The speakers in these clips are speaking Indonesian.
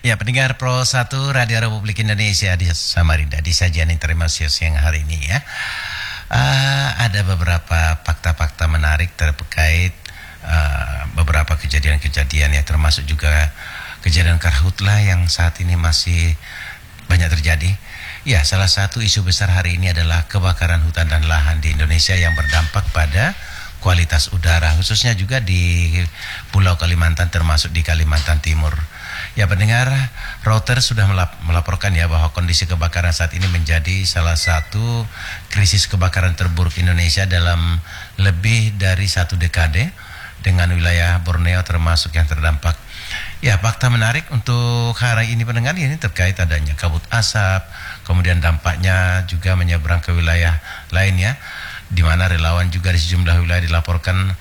Ya, pendengar Pro 1 Radio Republik Indonesia di Samarinda, di sajian informasi siang hari ini ya. Ada beberapa fakta-fakta menarik terkait beberapa kejadian-kejadian ya, termasuk juga kejadian karhutlah yang saat ini masih banyak terjadi. Ya, salah satu isu besar hari ini adalah kebakaran hutan dan lahan di Indonesia yang berdampak pada kualitas udara, khususnya juga di Pulau Kalimantan termasuk di Kalimantan Timur. Ya, pendengar, Reuters sudah melaporkan ya bahwa kondisi kebakaran saat ini menjadi salah satu krisis kebakaran terburuk Indonesia dalam lebih dari 1 dekade, dengan wilayah Borneo termasuk yang terdampak. Ya, fakta menarik untuk hari ini pendengar ini terkait adanya kabut asap, kemudian dampaknya juga menyeberang ke wilayah lainnya, di mana relawan juga di sejumlah wilayah dilaporkan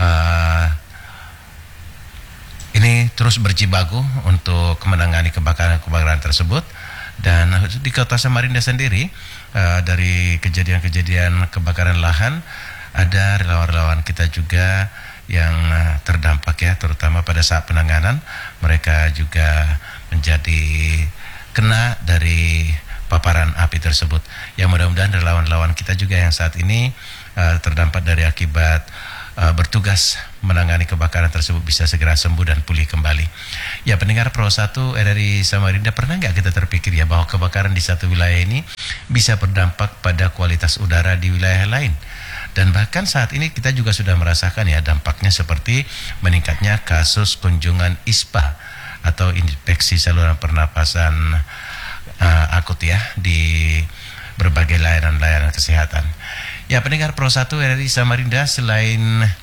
ini terus berjibaku untuk menangani kebakaran tersebut. Dan di kota Samarinda sendiri, dari kejadian-kejadian kebakaran lahan, ada relawan-relawan kita juga yang terdampak ya, terutama pada saat penanganan. Mereka juga menjadi kena dari paparan api tersebut. Yang mudah-mudahan relawan-relawan kita juga yang saat ini terdampak dari akibat bertugas menangani kebakaran tersebut bisa segera sembuh dan pulih kembali. Ya, pendengar Pro 1 RRI Samarinda, pernah nggak kita terpikir ya bahwa kebakaran di satu wilayah ini bisa berdampak pada kualitas udara di wilayah lain? Dan bahkan saat ini kita juga sudah merasakan ya dampaknya, seperti meningkatnya kasus kunjungan ISPA atau infeksi saluran pernapasan akut ya di berbagai layanan-layanan kesehatan. Ya, pendengar Pro 1 RRI Samarinda, selain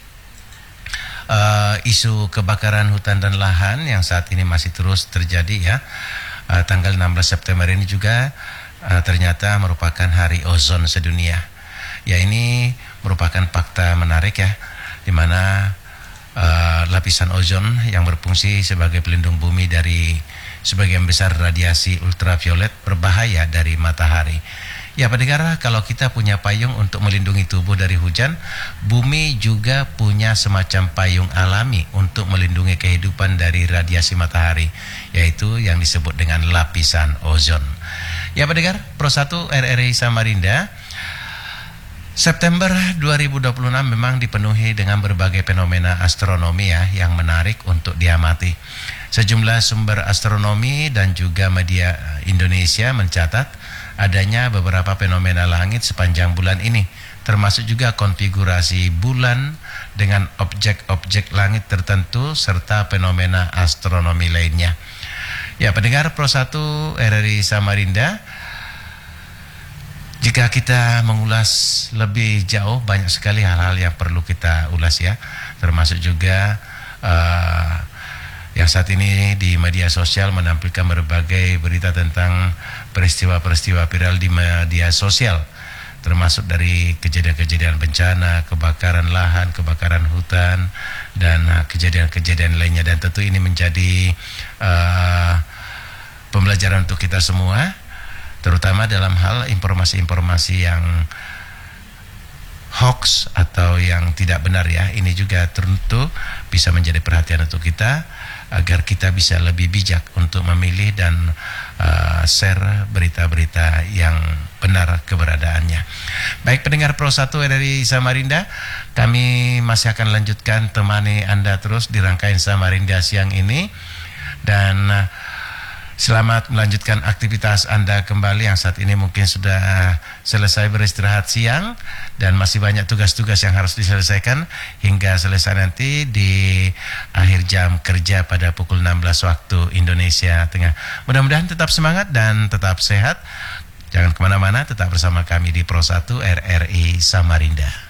isu kebakaran hutan dan lahan yang saat ini masih terus terjadi ya, tanggal 16 September ini juga ternyata merupakan Hari Ozon Sedunia. Ya, ini merupakan fakta menarik ya, di mana lapisan ozon yang berfungsi sebagai pelindung bumi dari sebagian besar radiasi ultraviolet berbahaya dari matahari. Ya, pendengar, kalau kita punya payung untuk melindungi tubuh dari hujan, bumi juga punya semacam payung alami untuk melindungi kehidupan dari radiasi matahari, yaitu yang disebut dengan lapisan ozon. Ya, pendengar Pro 1 RRI Samarinda, September 2026 memang dipenuhi dengan berbagai fenomena astronomi ya yang menarik untuk diamati. Sejumlah sumber astronomi dan juga media Indonesia mencatat adanya beberapa fenomena langit sepanjang bulan ini, termasuk juga konfigurasi bulan dengan objek-objek langit tertentu serta fenomena astronomi lainnya. Ya, pendengar Pro 1 RRI Samarinda, jika kita mengulas lebih jauh, banyak sekali hal-hal yang perlu kita ulas ya, termasuk juga yang saat ini di media sosial menampilkan berbagai berita tentang peristiwa-peristiwa viral di media sosial, termasuk dari kejadian-kejadian bencana, kebakaran lahan, kebakaran hutan, dan kejadian-kejadian lainnya. Dan tentu ini menjadi pembelajaran untuk kita semua, terutama dalam hal informasi-informasi yang hoax atau yang tidak benar ya. Ini juga tentu bisa menjadi perhatian untuk kita, agar kita bisa lebih bijak untuk memilih dan share berita-berita yang benar keberadaannya. Baik, pendengar Pro 1 RRI Samarinda, kami masih akan lanjutkan temani Anda terus di rangkaian Samarinda siang ini. Dan selamat melanjutkan aktivitas Anda kembali yang saat ini mungkin sudah selesai beristirahat siang dan masih banyak tugas-tugas yang harus diselesaikan hingga selesai nanti di akhir jam kerja pada pukul 16 waktu Indonesia Tengah. Mudah-mudahan tetap semangat dan tetap sehat. Jangan kemana-mana, tetap bersama kami di Pro 1 RRI Samarinda.